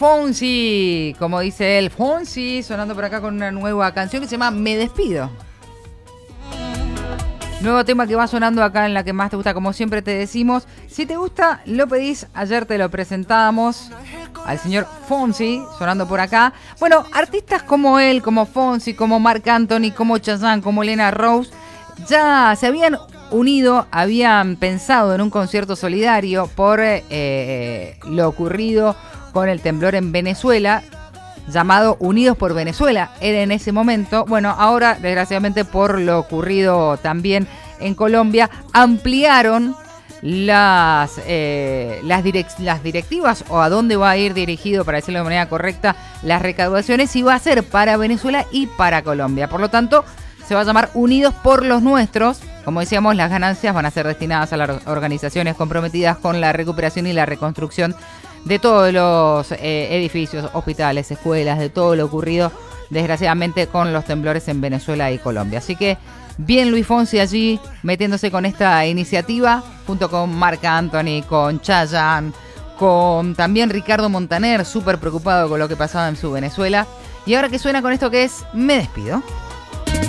Fonsi, como dice él, Fonsi, sonando por acá con una nueva canción que se llama Me Despido. Nuevo tema que va sonando acá en la que más te gusta, como siempre te decimos. Si te gusta, lo pedís. Ayer te lo presentábamos al señor Fonsi, sonando por acá. Bueno, artistas como él, como Fonsi, como Marc Anthony, como Chayanne, como Lena Rose, ya se habían unido, habían pensado en un concierto solidario por lo ocurrido con el temblor en Venezuela, llamado Unidos por Venezuela, era en ese momento. Bueno, ahora, desgraciadamente, por lo ocurrido también en Colombia, ampliaron las directivas, o a dónde va a ir dirigido, para decirlo de manera correcta, las recaudaciones, y va a ser para Venezuela y para Colombia. Por lo tanto, se va a llamar Unidos por los Nuestros. Como decíamos, las ganancias van a ser destinadas a las organizaciones comprometidas con la recuperación y la reconstrucción de todos los edificios, hospitales, escuelas, de todo lo ocurrido, desgraciadamente, con los temblores en Venezuela y Colombia. Así que, bien Luis Fonsi allí, metiéndose con esta iniciativa, junto con Marc Anthony, con Chayanne, con también Ricardo Montaner, súper preocupado con lo que pasaba en su Venezuela. Y ahora que suena con esto que es Me Despido.